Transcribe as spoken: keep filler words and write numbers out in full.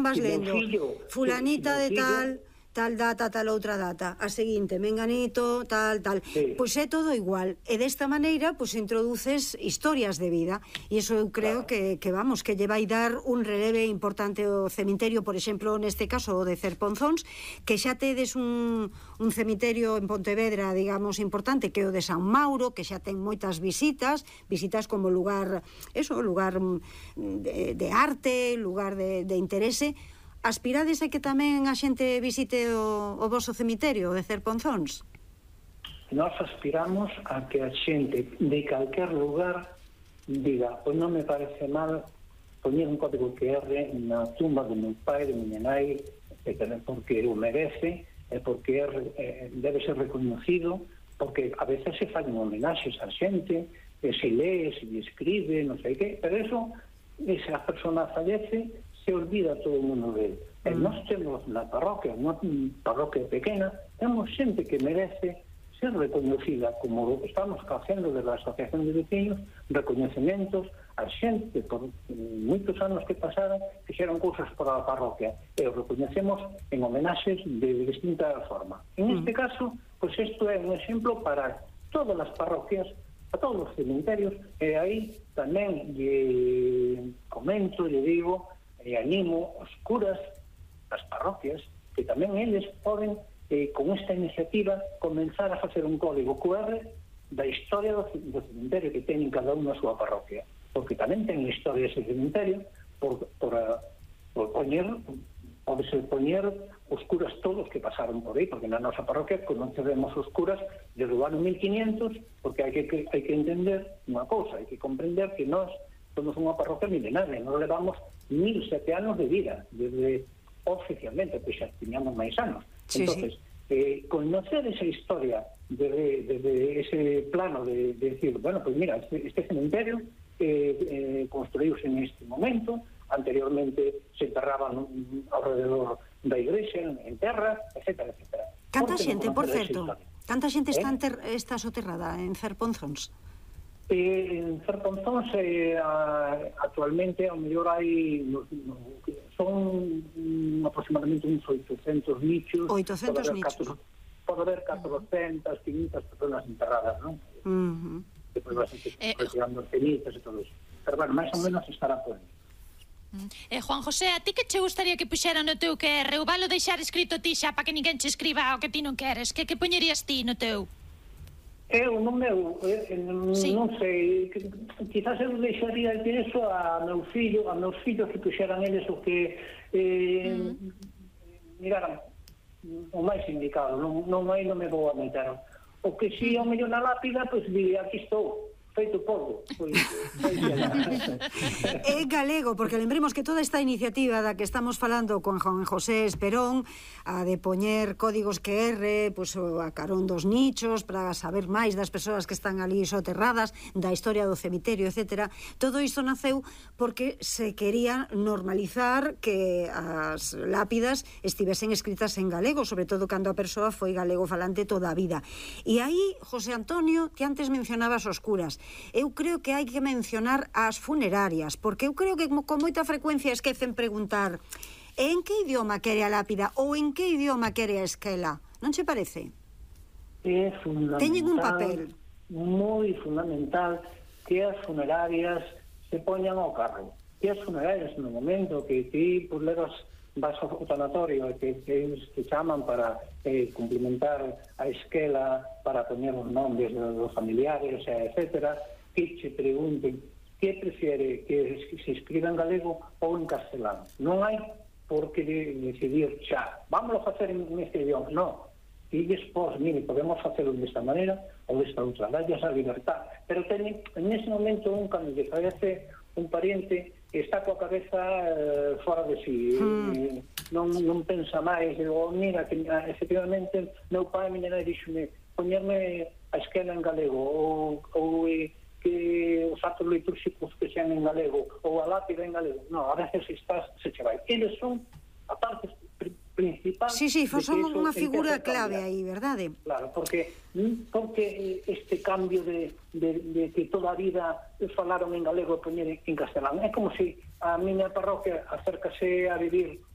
vas si meu lendo fillo- fulanita de si meu fillo- tal, tal data, tal outra data, a seguinte, menganito, tal, tal. Sí. Pois é todo igual. E desta maneira, pois introduces historias de vida. E iso eu creo Claro. que, que vamos, que lle vai dar un releve importante ao cemiterio, por exemplo, neste caso o de Cerponzóns, que xa tedes un, un cemiterio en Pontevedra, digamos, importante, que é o de San Mauro, que xa ten moitas visitas, visitas como lugar, eso, lugar de, de arte, lugar de, de interese. Aspirades a que tamén a xente visite o, o voso cemiterio de Cerponzóns? Nós aspiramos a que a xente de calquer lugar diga, pois non me parece mal poñer un código Q R na tumba do meu pai, de miña nai, etcétera, porque o merece, e porque é, debe ser reconocido, porque a veces se fan homenaxes a xente, e se lee, se lle escribe, non sei que, pero eso, se a persona fallece, se olvida todo o mundo dele. E Mm. nós temos na parroquia, unha parroquia pequena, temos xente que merece ser reconocida, como estamos facendo desde a Asociación de Veciños, recoñecementos a xente por moitos anos que pasaron, fixeron cousas para a parroquia, e os recoñecemos en homenaxes de distinta forma. En este caso, pois isto é un exemplo para todas as parroquias, a todos os cementerios, e aí tamén lle comento, lle digo, e animo os curas das parroquias que tamén eles poden, eh, con esta iniciativa, comenzar a facer un código Q R da historia do, do cementerio que teñen cada unha a súa parroquia, porque tamén ten historia ese cementerio por, por, a, por poñer, pode ser poñer os curas todos que pasaron por aí, porque na nosa parroquia conocemos os curas desde o ano mil quinientos, porque hai que, hai que entender unha cousa, hai que comprender que nós somos unha parroquia milenaria, nós levamos mil sete anos de vida, desde oficialmente, pois xa tiñamos máis anos. Sí, Entonces, sí. eh, conocer esa historia desde de, de ese plano de, de decir, bueno, pues mira, este, este cementerio eh, eh, construíuse en este momento, anteriormente se enterraban alrededor da igrexa, en terra, etcétera, etcétera. Canta xente, por certo? Canta xente está, ¿Eh? enter, está soterrada en Cerponzóns? Eh, en Cerponzóns eh, a, actualmente ao mellor hai no, no, son um, aproximadamente uns oitocentos nichos, oitocentos nichos. Pode haber catrocentas, quinientas personas enterradas, non? Uh -huh. Depois vas a ir retirando cenizas e todo eso, pero bueno, máis ou menos estará por aí. Eh, Juan José, a ti que che gustaría que puxera no teu Q R? Ou valo deixar escrito ti xa para que ninguén che escriba o que ti non queres? Que, que poñerías ti no teu? Eu, no meu, eh, sí. non sei, que, quizás eu deixaría de eso a meu fillo, a meus fillos que puxeran eles o que eh, mm. miraran o máis indicado, non, non aí non me vou a meter. O que si ao mellor na lápida, pois pues, diría, aquí estou, feito polvo. Pois, é galego, porque lembremos que toda esta iniciativa da que estamos falando con Juan José Esperón, a de poñer códigos Q R, pues, a carón dos nichos, para saber máis das persoas que están ali soterradas, da historia do cemiterio, etcétera. Todo isto naceu porque se quería normalizar que as lápidas estivesen escritas en galego, sobre todo cando a persoa foi galego falante toda a vida. E aí, José Antonio, que antes mencionabas os curas, eu creo que hai que mencionar as funerarias, porque eu creo que con moita frecuencia esquecen preguntar en que idioma quere a lápida ou en que idioma quere a esquela. Non che parece? É fundamental, teñen un papel moi fundamental que as funerarias se poñan ao carro, que as funerarias no momento que ti por levas vas ao tanatorio e que, que, que chaman para eh, cumplimentar a esquela, para poñer os nombres dos familiares, etcétera, que che pregunten que prefiere, que se escriba en galego ou en castelán. Non hai por que decidir xa, vámonos a facer en este idioma, non. E despois, mire, podemos facelo desta maneira ou desta outra, dalles a libertad. Pero ten, en ese momento un cando lle fallece un pariente está coa cabeza eh, fora de si, hmm. eh, non, non pensa máis, digo, mira, que efectivamente meu pai me dixome poñerme a esquela en galego ou, ou eh, que os actos litúrxicos que sean en galego ou a lápida en galego. Non, a veces estás, se che vai. Eles son a parte principal. Sí, sí, son unha figura clave aí, verdade? Claro, porque porque este cambio de, de, de que toda a vida falaron en galego e poñer en castelán. É como se a miña parroquia acércase a vivir